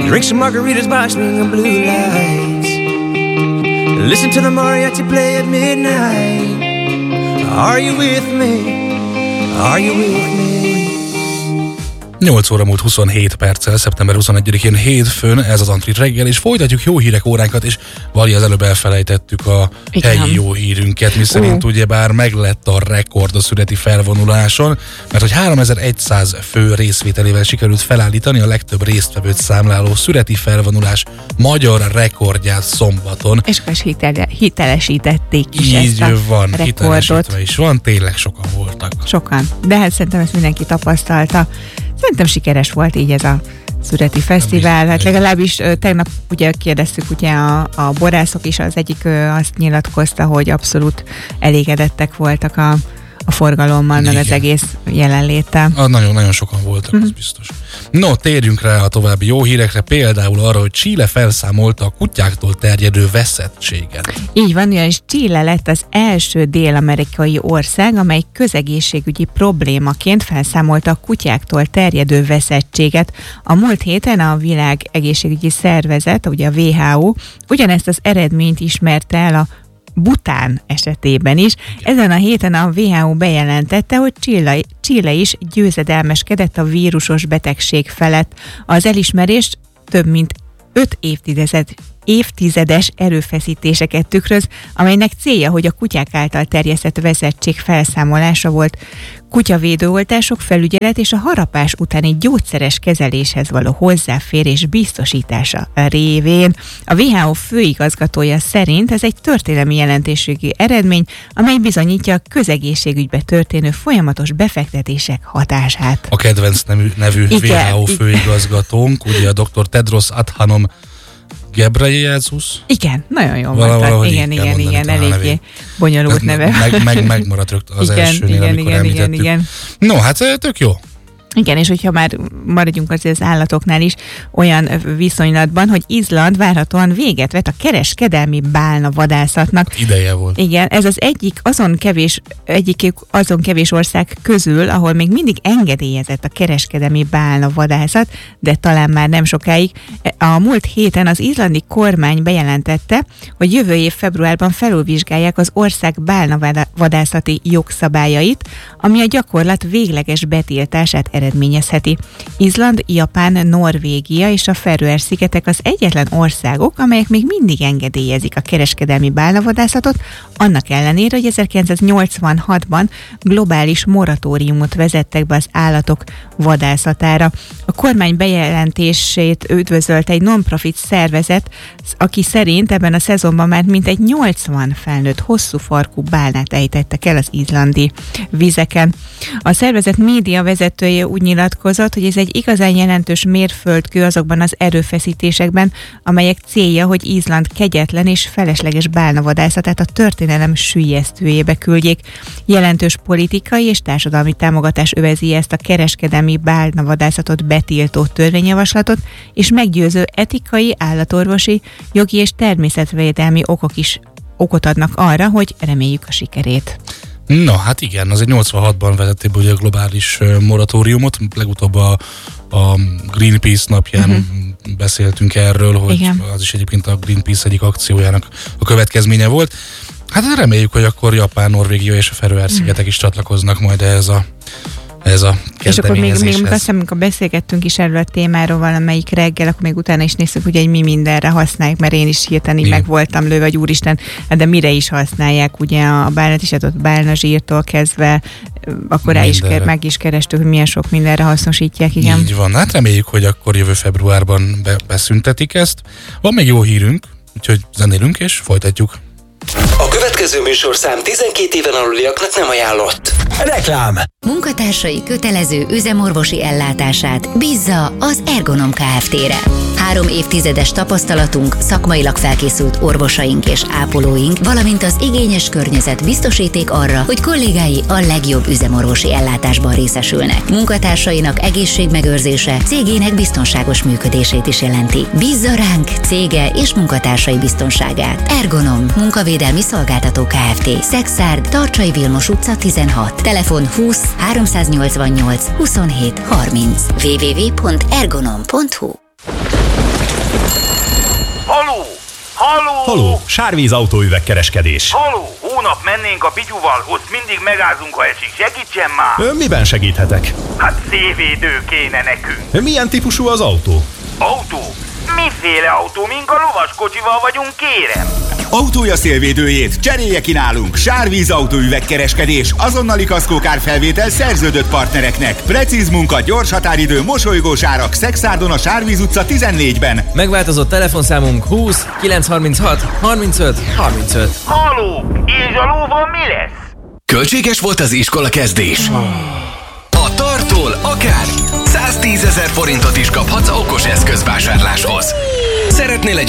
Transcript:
Drink some margaritas by swinging blue lights. Listen to the mariachi play at midnight. Are you with me? Are you with me? 8 óra múlt 27 perccel, szeptember 21-én hétfőn, ez az Antrit reggel, és folytatjuk jó hírek óránkat, és Vali, az előbb elfelejtettük a helyi jó hírünket, miszerint ugyebár meglett a rekord a szüreti felvonuláson, mert hogy 3100 fő részvételével sikerült felállítani a legtöbb résztvevőt számláló szüreti felvonulás magyar rekordját szombaton. És hitelesítették is így ezt a van, rekordot. hitelesítve is van, tényleg sokan voltak. Sokan, de hát szerintem ezt mindenki tapasztalta. Szerintem sikeres volt így ez a szüreti fesztivál, hát legalábbis tegnap ugye kérdeztük ugye a borászok is, az egyik azt nyilatkozta, hogy abszolút elégedettek voltak a forgalommal, meg az egész jelenléttel. Nagyon-nagyon sokan voltak, az biztos. No, térjünk rá a további jó hírekre, például arra, hogy Chile felszámolta a kutyáktól terjedő veszettséget. Így van, ugyanis Chile lett az első dél-amerikai ország, amely közegészségügyi problémaként felszámolta a kutyáktól terjedő veszettséget. A múlt héten a Világ Egészségügyi Szervezet, ugye a WHO, ugyanezt az eredményt ismerte el a Bután esetében is. Ezen a héten a WHO bejelentette, hogy Chile is győzedelmeskedett a vírusos betegség felett. Az elismerés több mint 5 évtizedes erőfeszítéseket tükröz, amelynek célja, hogy a kutyák által terjesztett veszettség felszámolása volt. Kutyavédőoltások, felügyelet és a harapás utáni gyógyszeres kezeléshez való hozzáférés biztosítása révén. A WHO főigazgatója szerint ez egy történelmi jelentőségű eredmény, amely bizonyítja a közegészségügybe történő folyamatos befektetések hatását. A kedvenc nevű WHO főigazgatónk, ugye a dr. Tedros Adhanom Ghebreyesus. Igen, nagyon jól mondtad. Igen, eléggé bonyolult neve. Megmaradt rögtön az elsőnél, amikor említettük. Igen. No, hát tök jó. Igen, és hogyha már maradjunk azért az állatoknál is olyan viszonylatban, hogy Izland várhatóan véget vet a kereskedelmi bálna vadászatnak. Ideje volt. Igen, ez az egyik azon kevés ország közül, ahol még mindig engedélyezett a kereskedelmi bálna vadászat, de talán már nem sokáig. A múlt héten az izlandi kormány bejelentette, hogy jövő év februárban felülvizsgálják az ország bálna vadászati jogszabályait, ami a gyakorlat végleges betiltását eredményezheti. Izland, Japán, Norvégia és a Feröer-szigetek az egyetlen országok, amelyek még mindig engedélyezik a kereskedelmi bálnavadászatot, annak ellenére, hogy 1986-ban globális moratóriumot vezettek be az állatok vadászatára. A kormány bejelentését üdvözölte egy non-profit szervezet, aki szerint ebben a szezonban már mintegy 80 felnőtt hosszú farkú bálnát ejtettek el az izlandi vizeken. A szervezet média vezetője úgy nyilatkozott, hogy ez egy igazán jelentős mérföldkő azokban az erőfeszítésekben, amelyek célja, hogy Izland kegyetlen és felesleges bálnavadászatát a történelem süllyesztőjébe küldjék. Jelentős politikai és társadalmi támogatás övezi ezt a kereskedelmi bálnavadászatot betiltó törvényjavaslatot, és meggyőző etikai, állatorvosi, jogi és természetvédelmi okok is okot adnak arra, hogy reméljük a sikerét. Na, hát igen, azért 86-ban vezették be ugye a globális moratóriumot, legutóbb a Greenpeace napján beszéltünk erről, hogy igen. Az is egyébként a Greenpeace egyik akciójának a következménye volt. Hát reméljük, hogy akkor Japán, Norvégia és a Feröer-szigetek is csatlakoznak majd ez a és akkor még azt hiszem, amikor beszélgettünk is erről a témáról valamelyik reggel, akkor még utána is nézzük, hogy mi mindenre használják, mert én is hirtelen így meg voltam lőve, hogy úristen, de mire is használják, ugye a bálnát is, adott bálnazsírtól kezdve, akkor meg is kerestük, hogy milyen sok mindenre hasznosítják, igen. Így van, hát reméljük, hogy akkor jövő februárban beszüntetik ezt. Van még jó hírünk, úgyhogy zenélünk és folytatjuk. A következő műsorszám 12 éven aluliaknak nem ajánlott. Reklám! Munkatársai kötelező üzemorvosi ellátását bízza az Ergonom Kft-re. 3 évtizedes tapasztalatunk, szakmailag felkészült orvosaink és ápolóink, valamint az igényes környezet biztosíték arra, hogy kollégái a legjobb üzemorvosi ellátásban részesülnek. Munkatársainak egészségmegőrzése cégének biztonságos működését is jelenti. Bízza ránk cége és munkatársai biztonságát. Ergonom Munkavédelmi Szolgáltató Kft. Szexárd, Tarcsai Vilmos utca 16. Telefon 20 388 27 30. www.ergonom.hu Haló! Haló! Haló, Sárvíz autóüvegkereskedés. Haló! Hónap mennénk a Pityuval, ott mindig megázunk, ha esik. Segítsen már! Miben segíthetek? Hát szélvédő kéne nekünk. Milyen típusú az autó? Autó? Miféle autó? Mink a lovaskocsival vagyunk, kérem? Autója szélvédőjét cserélje ki nálunk. Sárvíz autóüvegkereskedés. Azonnali kaszkókárfelvétel szerződött partnereknek. Precíz munka, gyors határidő, mosolygós árak. Szexárdon a Sárvíz utca 14-ben. Megváltozott telefonszámunk 20 936 35 35. Haló! És a lóval mi lesz? Költséges volt az iskola kezdés? A Tartól akár 110 000 forintot is kaphatsz okos eszközvásárláshoz. Szeretnél egy